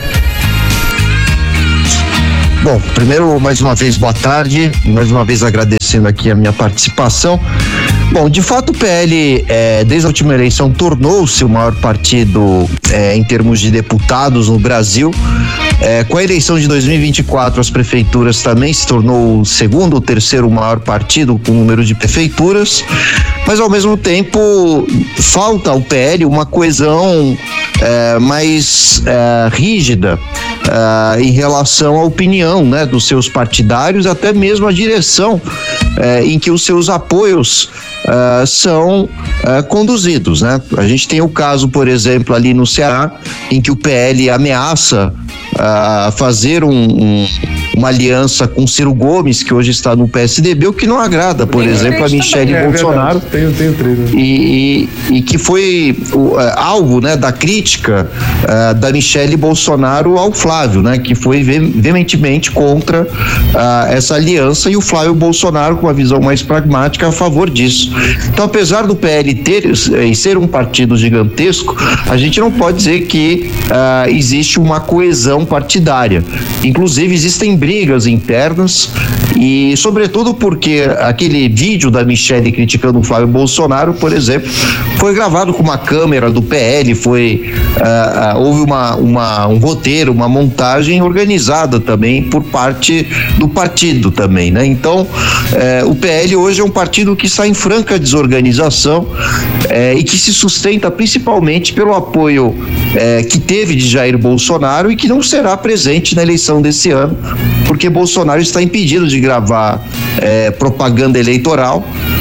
Bom, primeiro, mais uma vez, boa tarde. Mais uma vez agradecendo aqui a minha participação. Bom, de fato o P L, é, desde a última eleição, tornou-se o maior partido é, em termos de deputados no Brasil. É, com a eleição de dois mil e vinte e quatro, as prefeituras também se tornou o segundo ou terceiro maior partido com o número de prefeituras, mas ao mesmo tempo falta ao P L uma coesão é, mais é, rígida é, em relação à opinião, né, dos seus partidários, até mesmo a direção é, em que os seus apoios Uh, são uh, conduzidos, né? A gente tem o caso, por exemplo, ali no Ceará, em que o P L ameaça uh, fazer um, um, uma aliança com Ciro Gomes, que hoje está no P S D B, o que não agrada, por tem exemplo, a Michele é, Bolsonaro, é tenho, tenho três, né? e, e, e que foi uh, alvo, né, da crítica uh, da Michele Bolsonaro ao Flávio, né, que foi veementemente contra uh, essa aliança, e o Flávio Bolsonaro, com uma visão mais pragmática, a favor disso. Então, apesar do P L ter e ser um partido gigantesco, a gente não pode dizer que uh, existe uma coesão partidária. Inclusive, existem brigas internas, e sobretudo porque aquele vídeo da Michele criticando o Flávio Bolsonaro, por exemplo, foi gravado com uma câmera do P L, foi uh, uh, houve uma, uma, um roteiro, uma montagem organizada também por parte do partido também, né? Então, uh, o P L hoje é um partido que está em franca desorganização eh, e que se sustenta principalmente pelo apoio eh, que teve de Jair Bolsonaro e que não será presente na eleição desse ano, porque Bolsonaro está impedido de gravar eh, propaganda eleitoral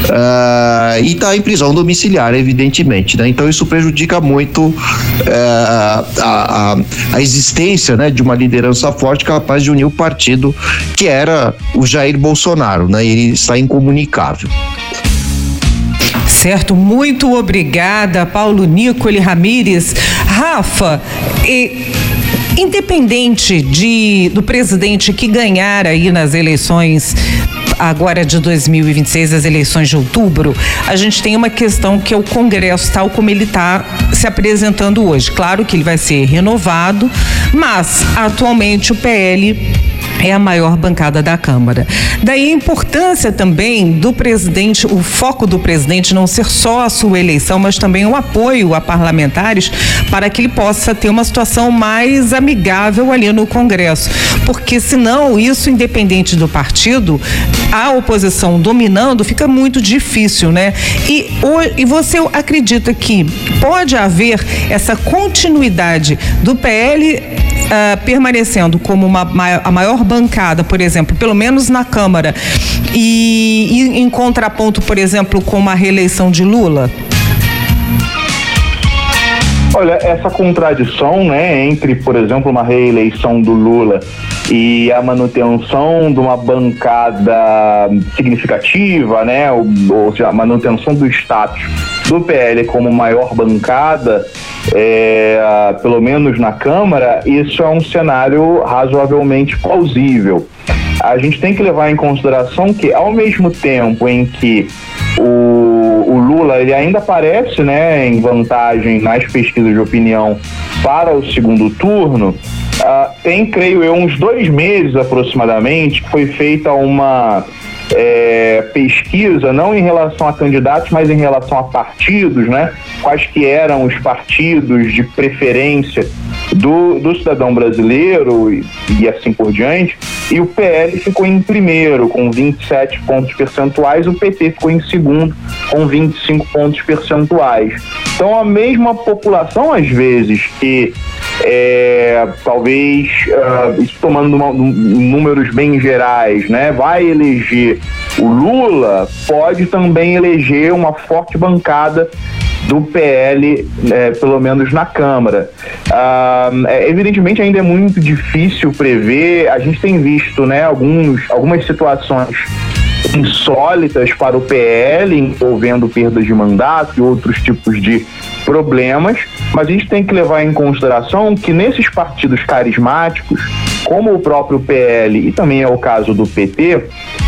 uh, e está em prisão domiciliar, evidentemente, né? Então isso prejudica muito uh, a, a, a existência, né, de uma liderança forte capaz de unir o partido, que era o Jair Bolsonaro, né? Ele está incomunicável. Certo, muito obrigada, Paulo Nicoli Ramires. Rafa, e, independente de, do presidente que ganhar aí nas eleições agora de dois mil e vinte e seis, as eleições de outubro, a gente tem uma questão que é o Congresso tal como ele está se apresentando hoje. Claro que ele vai ser renovado, mas atualmente o P L é a maior bancada da Câmara. Daí a importância também do presidente, o foco do presidente não ser só a sua eleição, mas também o apoio a parlamentares para que ele possa ter uma situação mais amigável ali no Congresso. Porque senão, isso independente do partido, a oposição dominando fica muito difícil, né? E, e você acredita que pode haver essa continuidade do P L uh, permanecendo como uma, a maior bancada, por exemplo, pelo menos na Câmara, e, e em contraponto, por exemplo, com uma reeleição de Lula? Olha, essa contradição, né, entre, por exemplo, uma reeleição do Lula e a manutenção de uma bancada significativa, né, ou, ou seja, a manutenção do status do P L como maior bancada, é, pelo menos na Câmara, isso é um cenário razoavelmente plausível. a gente tem que levar em consideração que, ao mesmo tempo em que o, o Lula ele ainda aparece, né, em vantagem nas pesquisas de opinião para o segundo turno, uh, tem, creio eu, uns dois meses aproximadamente que foi feita uma é, pesquisa, não em relação a candidatos, mas em relação a partidos, né? Quais que eram os partidos de preferência do, do cidadão brasileiro e, e assim por diante, e o P L ficou em primeiro com vinte e sete pontos percentuais, o P T ficou em segundo com vinte e cinco pontos percentuais. Então a mesma população, às vezes, que é, talvez, uh, isso tomando uma, um, números bem gerais, né, vai eleger o Lula, pode também eleger uma forte bancada do P L, é, pelo menos na Câmara. Ah, é, evidentemente ainda é muito difícil prever, a gente tem visto, né, alguns, algumas situações insólitas para o P L, envolvendo perdas de mandato e outros tipos de problemas, mas a gente tem que levar em consideração que nesses partidos carismáticos, como o próprio P L e também é o caso do P T,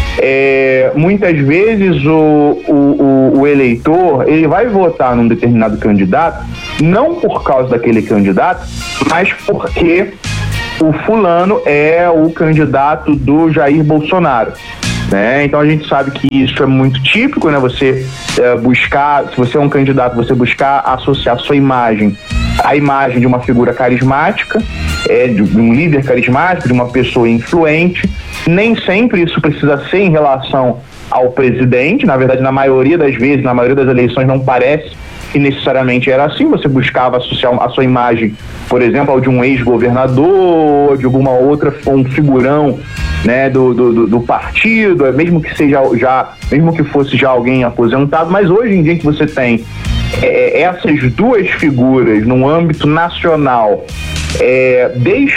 É, muitas vezes o, o, o eleitor ele vai votar num determinado candidato não por causa daquele candidato, mas porque o fulano é o candidato do Jair Bolsonaro, né? Então a gente sabe que isso é muito típico, né? Você é, buscar, se você é um candidato, você buscar associar sua imagem à imagem de uma figura carismática, é, de um líder carismático, de uma pessoa influente. Nem sempre isso precisa ser em relação ao presidente, na verdade, na maioria das vezes, na maioria das eleições, não parece que necessariamente era assim. Você buscava associar a sua imagem, por exemplo, ao de um ex-governador, de alguma outra, um figurão, né, do, do, do partido, mesmo que seja já, mesmo que fosse já alguém aposentado, mas hoje em dia que você tem é, essas duas figuras no âmbito nacional, é,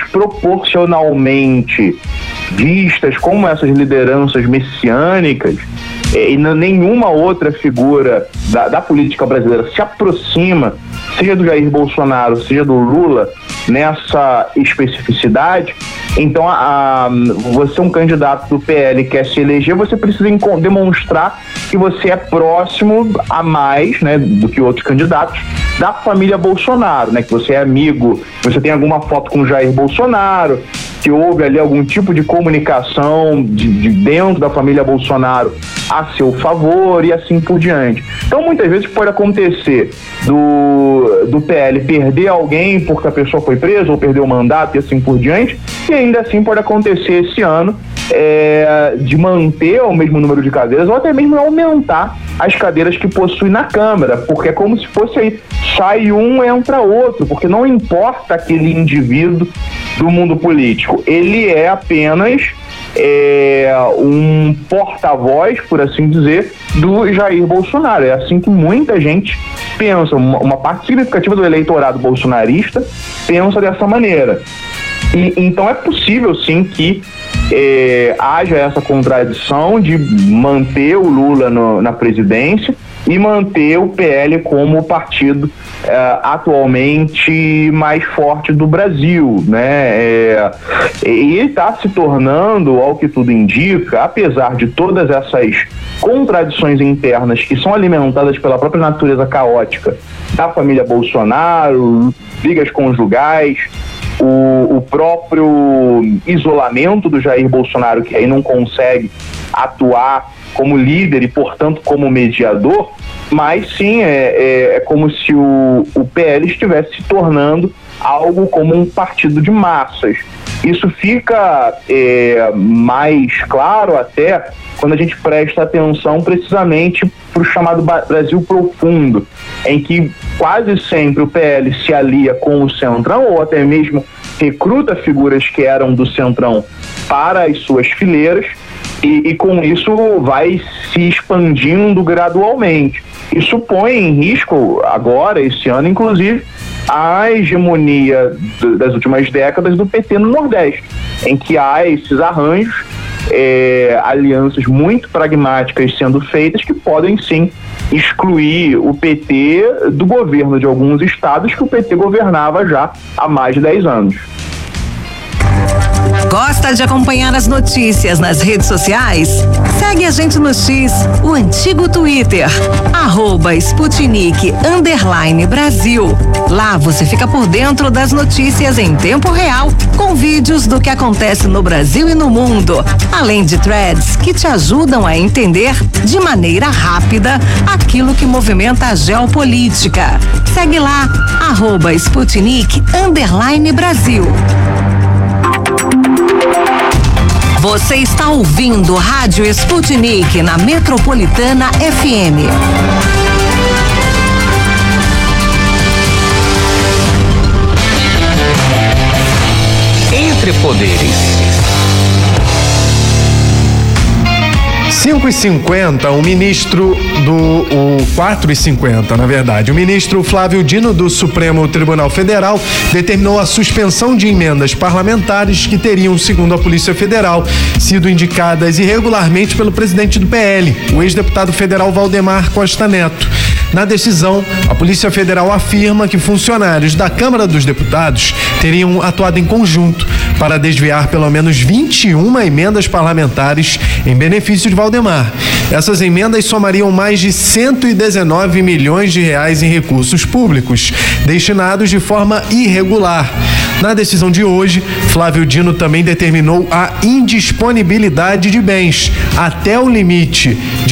desproporcionalmente vistas como essas lideranças messiânicas, e nenhuma outra figura da, da política brasileira se aproxima, seja do Jair Bolsonaro, seja do Lula, nessa especificidade. Então, a, a, você é um candidato do P L que quer se eleger, você precisa demonstrar que você é próximo a mais, né, do que outros candidatos da família Bolsonaro, né, que você é amigo, você tem alguma foto com o Jair Bolsonaro, que houve ali algum tipo de comunicação de, de dentro da família Bolsonaro a seu favor e assim por diante. Então, muitas vezes pode acontecer do, do P L perder alguém porque a pessoa foi presa ou perdeu o mandato e assim por diante, e ainda assim pode acontecer esse ano é, de manter o mesmo número de cadeiras ou até mesmo aumentar as cadeiras que possui na Câmara, porque é como se fosse aí, sai um, entra outro, porque não importa aquele indivíduo do mundo político, ele é apenas é, um porta-voz, por assim dizer, do Jair Bolsonaro. É assim que muita gente pensa, uma, uma parte significativa do eleitorado bolsonarista pensa dessa maneira. E, então é possível sim que é, haja essa contradição de manter o Lula no, na presidência e manter o P L como o partido é, atualmente mais forte do Brasil, né? É, e ele está se tornando, ao que tudo indica, apesar de todas essas contradições internas que são alimentadas pela própria natureza caótica da família Bolsonaro, brigas conjugais, o, o próprio isolamento do Jair Bolsonaro, que aí não consegue atuar como líder e, portanto, como mediador, mas sim, é, é, é como se o, o P L estivesse se tornando algo como um partido de massas. Isso fica é, mais claro até quando a gente presta atenção precisamente para o chamado Brasil Profundo, em que quase sempre o P L se alia com o Centrão ou até mesmo recruta figuras que eram do Centrão para as suas fileiras, E, e com isso vai se expandindo gradualmente. Isso põe em risco agora, esse ano, inclusive, a hegemonia do, das últimas décadas do P T no Nordeste, em que há esses arranjos, é, alianças muito pragmáticas sendo feitas que podem sim excluir o P T do governo de alguns estados que o P T governava já há mais de dez anos. Gosta de acompanhar as notícias nas redes sociais? Segue a gente no X, o antigo Twitter, arroba Sputnik underline Brasil. Lá você fica por dentro das notícias em tempo real, com vídeos do que acontece no Brasil e no mundo, além de threads que te ajudam a entender de maneira rápida aquilo que movimenta a geopolítica. Segue lá, arroba Sputnik underline Brasil. Você está ouvindo Rádio Sputnik na Metropolitana F M. Entre Poderes. cinco e cinquenta, o ministro do... o quatro e cinquenta, na verdade. O ministro Flávio Dino, do Supremo Tribunal Federal, determinou a suspensão de emendas parlamentares que teriam, segundo a Polícia Federal, sido indicadas irregularmente pelo presidente do P L, o ex-deputado federal Valdemar Costa Neto. Na decisão, a Polícia Federal afirma que funcionários da Câmara dos Deputados teriam atuado em conjunto para desviar pelo menos vinte e uma emendas parlamentares em benefício de Valdemar. Essas emendas somariam mais de cento e dezenove milhões de reais em recursos públicos, destinados de forma irregular. Na decisão de hoje, Flávio Dino também determinou a indisponibilidade de bens até o limite de